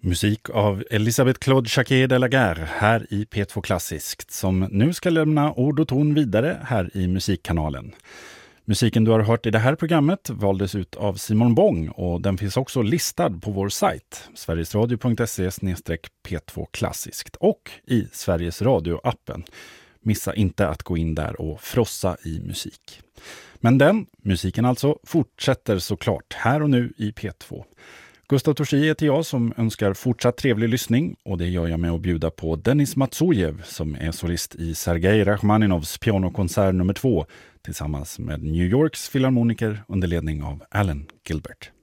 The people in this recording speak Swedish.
Musik av Elisabeth Claude Jacquet de la Guerre här i P2 Klassiskt som nu ska lämna ord och ton vidare här i musikkanalen. Musiken du har hört i det här programmet valdes ut av Simon Bong och den finns också listad på vår sajt sverigesradio.se/P2 Klassiskt och i Sveriges Radio-appen. Missa inte att gå in där och frossa i musik. Men musiken alltså, fortsätter såklart här och nu i P2. Gustav Torsi heter jag som önskar fortsatt trevlig lyssning och det gör jag med att bjuda på Denis Matsujev som är solist i Sergej Rachmaninovs pianokonsert nummer 2 tillsammans med New Yorks filharmoniker under ledning av Alan Gilbert.